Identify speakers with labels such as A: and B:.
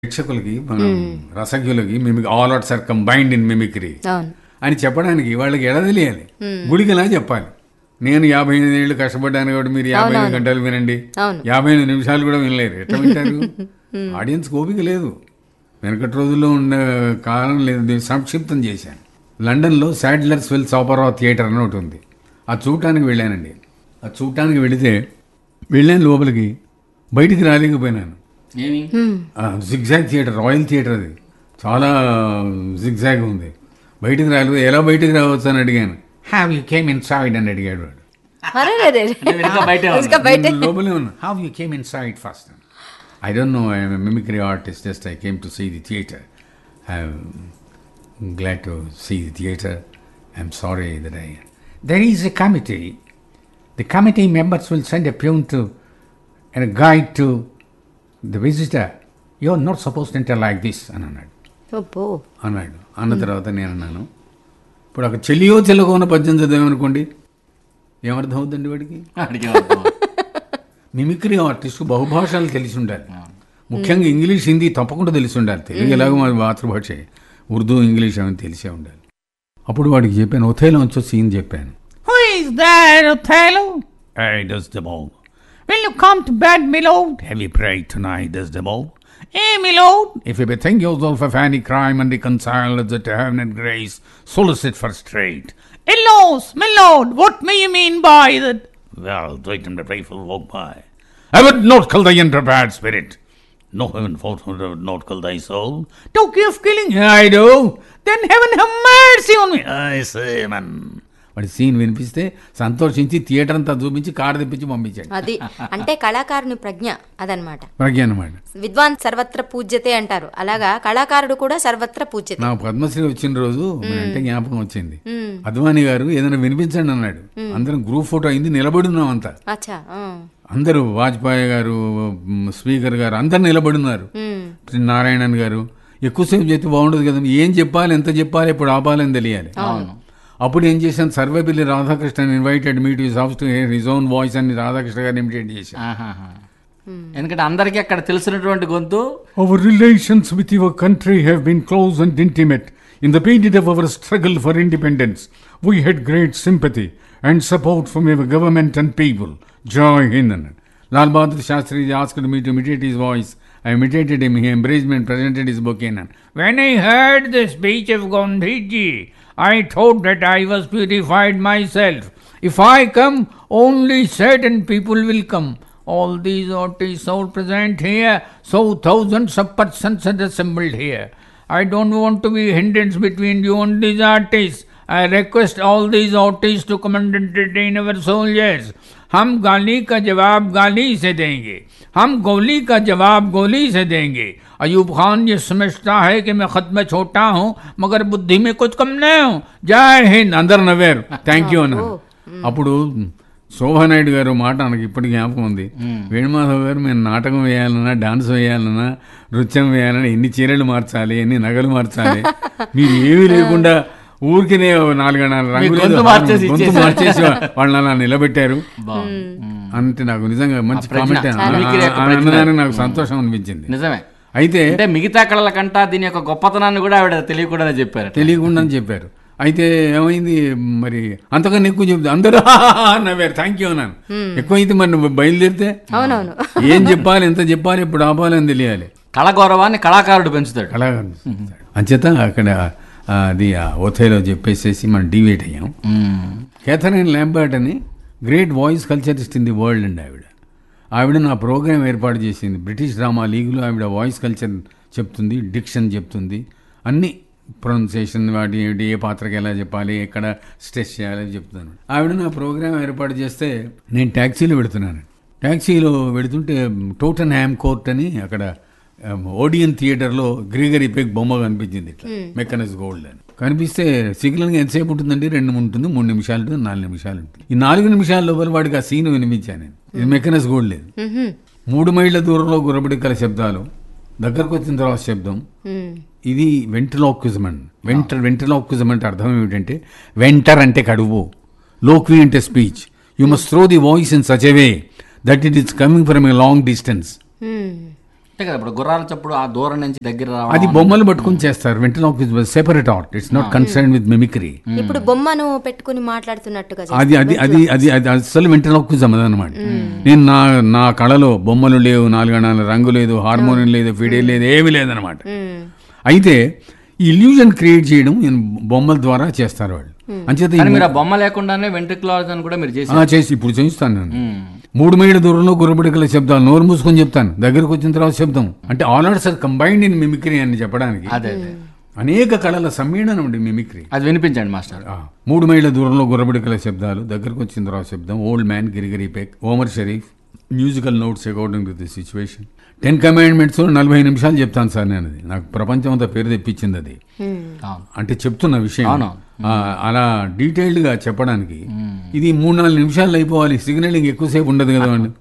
A: ప్రేక్షకులకి మనం రసజ్ఞులకి mimic all outs are combined in mimicry అని చెప్పడానికి వాళ్ళకి ఎలా తెలియాలి? గుడికిలా చెప్పాలి. నేను 58 ఏళ్ళు కష్టపడ్డాను కాబట్టి మీరు 55 గంటలు వినండి, 55 నిమిషాలు కూడా వినలేరు. ఎట్లా వింటారు? ఆడియన్స్ ఓపిక లేదు. వెనకటి రోజుల్లో ఉన్న కాలం లేదు. నేను సంక్షిప్తం చేశాను. లండన్లో శాడ్లర్స్ వెల్స్ ఆపరా థియేటర్ అని ఒకటి ఉంది. అది చూడటానికి వెళ్ళానండి. అది చూడటానికి వెళితే వెళ్ళాను లోపలికి, బయటికి రాలేకపోయినాను. జిగ్జాగ్ థియేటర్, రాయల్ థియేటర్, అది చాలా జిగ్జాగ్ ఉంది. బయటికి రాలేదు. ఎలా బయటికి రావచ్చు అని అడిగాను. Have you came in side అని అడిగాడు వాడు. లోపలే ఉన్నా. Have you came in side first. I don't know, I am a mimicry artist, just I came to see the theatre. I'm glad to see the theatre. I'm sorry that There is a committee. The committee members will send a peon to and a guide to the visitor. You're not supposed to enter like this, అన్నాడు. అన్న తర్వాత నేను అన్నాను, ఇప్పుడు అక్కడ చెల్లియో చెల్లకో ఉన్న పద్యం చదివామనుకోండి, ఏమర్థం అవుతుందండి వాడికి? మిమిక్రీ ఆర్టిస్టు బహుభాషలు తెలిసి ఉండాలి. ముఖ్యంగా ఇంగ్లీష్, హిందీ తప్పకుండా తెలిసి ఉండాలి. తెలుగు ఎలాగో మన మాతృభాష, ఉర్దూ, ఇంగ్లీష్ అని తెలిసే ఉండాలి. అప్పుడు వాడికి చెప్పాను, ఒథేలో వచ్చి సీన్ చెప్పాను. Who is that, Othello? Hey, Desdemona. Will you come to bed, my lord? Have you prayed tonight, Desdemona? Hey, my lord, if you bethink yourself of any crime and reconcile it to heaven and grace, solicit for straight. Alas, my lord, what may you mean by that? Well, wait and the faithful walk by. I would not kill thy unprepared spirit. No heaven fortune would not kill thy soul. Talk you of killing? I do. Then heaven have mercy on me. I say, man. వాడి scene వినిపిస్తే సంతోషించి theatre అంతా చూపించి car తెప్పించి పంపించాడు.
B: అది అంటే కళాకారుని ప్రజ్ఞ, అదనమాట.
A: ప్రజ్ఞ అనమాట.
B: విద్వాన్ సర్వత్ర పూజ్యతే అంటారు. అలాగా కళాకారుడు కూడా సర్వత్ర పూజ్యతే.
A: నాకు పద్మశ్రీ వచ్చిన రోజు అంటే జ్ఞాపకం వచ్చింది. అద్వానీ గారు ఏదైనా వినిపించండి అన్నాడు. అందరం గ్రూప్ ఫోటో అయింది, నిలబడున్నాం అంతా. అందరూ వాజ్పేయి గారు, స్పీకర్ గారు అందరు నిలబడున్నారు. నారాయణన్ గారు ఎక్కువసేపు చెప్తే బాగుండదు కదా, ఏం చెప్పాలి, ఎంత చెప్పాలి, ఎప్పుడు ఆపాలని తెలియాలి. అప్పుడు ఏం చేశాను, Sarvepalli Radhakrishna invited me to his house to hear his own voice అని రాధాకృష్ణ గారిని ఇమిటేట్ చేశాను.
C: ఎందుకంటే అందరికీ అక్కడ తెలిసినటువంటి గొంతు.
A: Our relations with your country have been close and intimate. In the period of our struggle for independence, we had great sympathy and support from our government and people. Jai Hind. Lal Bahadur Shastri asked me to imitate his voice. I imitated him. He embraced me and presented his bouquet. When I heard the speech of Gandhiji, I thought that I was purified myself. If I come, only certain people will come. All these artists are present here, so thousands of persons are assembled here. I don't want to be a hindrance between you and these artists. I request all these artists to come and entertain our soldiers. हम गाली का जवाब गाली से देंगे, हम गोली का जवाब गोली से देंगे. अयूब खान ये समझता है कि मैं खत में छोटा हूँ मगर बुद्धि में कुछ कम नहीं हूँ. जय हिंद. అందరు నవ్వారు. థ్యాంక్ యూ అన్నారు. అప్పుడు శోభానాయుడు గారు మాట నాకు ఇప్పటికి జ్ఞాపకం ఉంది. వేణుమాధవ్ గారు, మేము నాటకం వేయాలన్నా, డాన్స్ వేయాలన్నా, నృత్యం వేయాలన్నా ఎన్ని చీరలు మార్చాలి, ఎన్ని నగలు మార్చాలి, మీరు ఏమీ లేకుండా ఊరికినే 4 రంగులు గొంతు మార్చేసి వాళ్ళు అలా నిలబెట్టారు అంటే నాకు నిజంగా మంచి కామెంట్ అన్నదానికి నాకు సంతోషం అనిపించింది.
C: నిజమే.
A: అయితే
C: మిగతా కళల కంటా దీని యొక్క గొప్పతనాన్ని కూడా ఆవిడ తెలియకుండానే
A: చెప్పారు. అయితే ఏమైంది మరి, అంతకన్నా ఎక్కువ చెప్తే అందరూ నవ్వారు. థ్యాంక్ యూ అన్నాను. ఎక్కువైతే మరి నువ్వు బయలుదేరితే ఏం చెప్పాలి, ఎంత చెప్పాలి, ఎప్పుడు ఆపాలి అని తెలియాలి.
C: కళ గౌరవాన్ని కళాకారుడు పెంచుతాడు.
A: అంచేత అక్కడ అది ఒథేలో చెప్పేసేసి మనం డివేట్ అయ్యాం. కేథరిన్ ల్యాంబర్ట్ అని great voice కల్చరిస్ట్ in the world అండి. ఆవిడ నా ప్రోగ్రాం ఏర్పాటు చేసింది. బ్రిటిష్ డ్రామా లీగ్లో ఆవిడ వాయిస్ కల్చర్ చెప్తుంది, డిక్షన్ చెప్తుంది, అన్ని ప్రొనౌన్సియేషన్, వాటి ఏమిటి, ఏ పాత్రకి ఎలా చెప్పాలి, ఎక్కడ స్ట్రెస్ చేయాలని చెప్తున్నాను. ఆవిడ నా ప్రోగ్రాం ఏర్పాటు చేస్తే నేను ట్యాక్సీలో వెళుతున్నాను. ట్యాక్సీలో వెళుతుంటే టోటన్ హ్యామ్ కోర్ట్ అని అక్కడ ఓడియన్ థియేటర్లో గ్రీగరీ పెగ్ బొమ్మ కనిపించింది. ఇట్లా మెకానిక్స్ గోల్డ్ అని కనిపిస్తే సిగ్నల్గా ఎంతసేపు ఉంటుందండి, 2 ఉంటుంది, 3 నిమిషాలు ఉంటుంది, 4 నిమిషాలు ఉంటుంది. ఈ 4 నిమిషాల లోపల వాడికి ఆ సీన్ వినిపించాను నేను. ఇది మెకానిక్స్ గోల్డ్ లేదు. 3 మైళ్ళ దూరంలో గుర్రబడికల శబ్దాలు, దగ్గరకు వచ్చిన తర్వాత శబ్దం. ఇది వెంట్రలోక్విజం అండి. వెంట్రలోక్విజం అంటే అర్థం ఏమిటంటే, వెంటర్ అంటే కడువు, లోక్వి అంటే speech. You must throw the voice in such a way that it is coming from a long distance.
C: అంతే కదా, ఇప్పుడు గుర్రాల చప్పుడు ఆ దూరం నుంచి దగ్గర రావడం.
A: అది బొమ్మలు పట్టుకుని చేస్తారు. Ventriloquism separate art, it's not concern with mimicry.
B: ఇప్పుడు బొమ్మను పెట్టుకుని మాట్లాడుతున్నట్టుగా
A: అది అది అది అది అది అసలు వెంట్రలాక్విజం అదనమాట. నేను నా కళలో బొమ్మలు లేవు, 4 అణాల రంగు లేదు, హార్మోనియం లేదు, ఫిడే లేదు, ఏమీ లేదనమాట. అయితే ఈ ఇల్యూజన్ క్రియేట్ చేయడం బొమ్మల ద్వారా చేస్తారు వాళ్ళు. అంచేత
C: కానీ మీరు ఆ బొమ్మ లేకుండానే వెంట్రికులర్ కూడా మీరు
A: చేసి ఇప్పుడు చేయిస్తాను నేను. 3 మైళ్ళ దూరంలో గుర్రబిడకల శబ్దాలు నోరు మూసుకొని చెప్తాను, దగ్గరకు వచ్చిన తర్వాత శబ్దం అంటే all arts are combined in mimicry అని చెప్పడానికి.
C: అదే
A: అనేక కళల సమ్మేళనం అండి మిమిక్రీ.
C: అది వినిపించండి మాస్టర్.
A: 3 మైళ్ళ దూరంలో గుర్రబిడకల శబ్దాలు, దగ్గరకు వచ్చిన తర్వాత శబ్దం, old man, గిరిగిరి పెక్, Omar Sharif, musical notes according to the situation. 10 commandments 40 నిమిషాలు చెప్తాను సార్ నేను. అది నాకు ప్రపంచం అంతా పేరు తెప్పించింది అది. అంటే చెప్తున్న విషయం అలా డీటెయిల్డ్గా చెప్పడానికి ఇది 3-4 నిమిషాలు అయిపోవాలి. సిగ్నలింగ్ ఎక్కువసేపు ఉండదు కదా అండి.